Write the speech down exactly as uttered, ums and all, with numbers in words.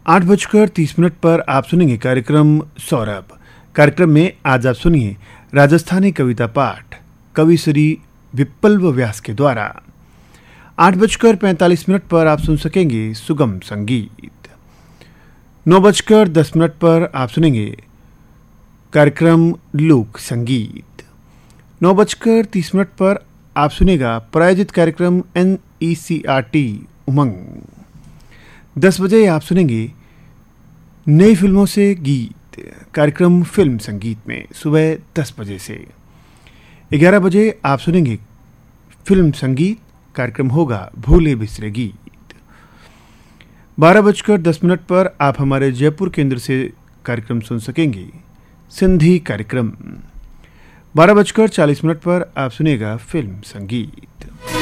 आठ बजकर तीस मिनट पर आप सुनेंगे कार्यक्रम सौरभ। कार्यक्रम में आज आप सुनिए राजस्थानी कविता पाठ कवि श्री विप्लव व्यास के द्वारा। आठ बजकर पैंतालीस मिनट पर आप सुन सकेंगे सुगम संगीत। नौ बजकर दस मिनट पर आप सुनेंगे कार्यक्रम लोक संगीत। नौ बजकर तीस मिनट पर आप सुनेगा प्रायोजित कार्यक्रम N E C R T उमंग। दस बजे आप सुनेंगे नई फिल्मों से गीत, कार्यक्रम फिल्म संगीत में सुबह दस बजे से। ग्यारह बजे आप सुनेंगे फिल्म संगीत, कार्यक्रम होगा भूले बिसरे गीत। बारह बजकर दस मिनट पर आप हमारे जयपुर केंद्र से कार्यक्रम सुन सकेंगे सिंधी कार्यक्रम। बारह बजकर चालीस मिनट पर आप सुनेगा फिल्म संगीत।